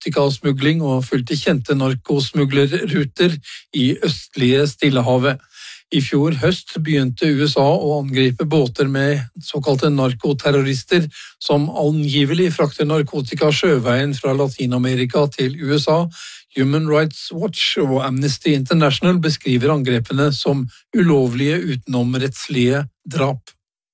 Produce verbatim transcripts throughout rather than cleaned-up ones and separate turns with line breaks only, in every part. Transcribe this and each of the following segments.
narkotikasmugling og fulgte kjente narkosmuglerruter i østlige Stillehavet. I fjor høst begynte U S A å angripe båter med såkalte narkoterrorister som angivelig frakter narkotika sjøveien fra Latinamerika til U S A. Human Rights Watch og Amnesty International beskriver angrepene som ulovlige utenomrettslige drap.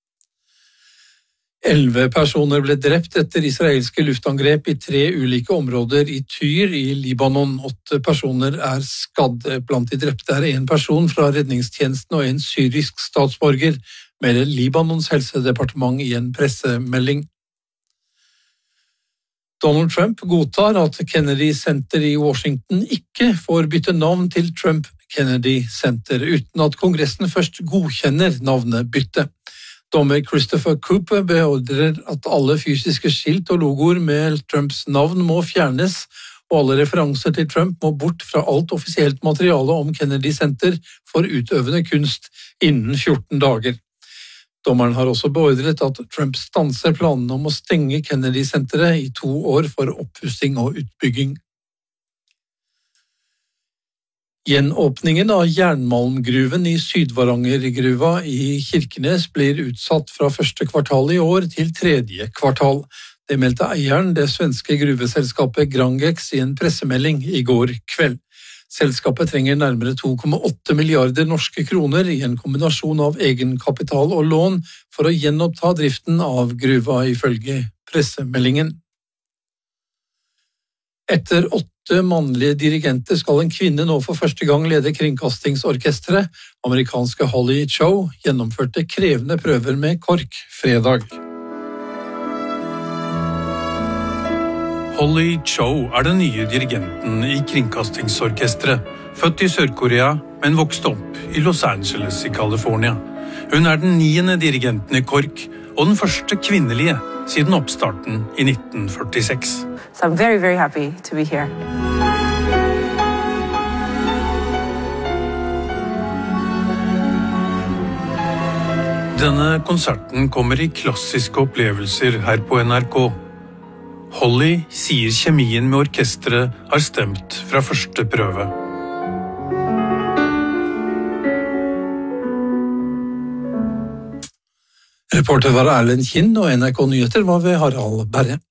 Elleve personer ble drept etter israelske luftangrep i tre ulike områder i Tyr i Libanon. Åtte personer er skadd. Blant de drepte er en person fra redningstjenesten og en syrisk statsborger, melder Libanons helsedepartement i en pressemelding. Donald Trump godtar at Kennedy Center i Washington ikke får bytte navn til Trump Kennedy Center, uten at Kongressen først godkjenner navnebyttet. Dommer Christopher Cooper beordrer at alle fysiske skilt og logoer med Trumps navn må fjernes, og alle referanser til Trump må bort fra alt offisielt materiale om Kennedy Center for utøvende kunst innen fjorten dager. Dommeren har også beordret at Trump stanser planene om å stenge Kennedy Centeret i to år for oppussing og utbygging. Gjenåpningen av jernmalmgruven i Sydvarangergruva i Kirkenes blir utsatt fra første kvartal i år til tredje kvartal. Det meldte eieren, det svenske gruveselskapet Grangex, i en pressemelding i går kveld. Selskapet trenger nærmere to komma åtte milliarder norske kroner i en kombinasjon av egenkapital og lån for å gjenoppta driften av gruva, ifølge pressemeldingen. Etter åtte mannlige dirigenter skal en kvinne nå for første gang lede kringkastingsorkestret. Amerikanske Holly Cho gjennomførte krevende prøver med KORK fredag.
Holly Cho er den nye dirigenten i kringkastingsorkestret, født i Sør-Korea, men vokste opp i Los Angeles i California. Hun er den niende dirigenten i KORK, og den første kvinnelige siden oppstarten i nitten førtiseks.
So I'm very, very happy to be here.
Denne konserten kommer i klassiske opplevelser her på N R K. Holly sier kjemien med orkestret har stemt fra første prøve.
Reporter var Erlend Kinn, og N R K Nyheter var ved Harald Berre.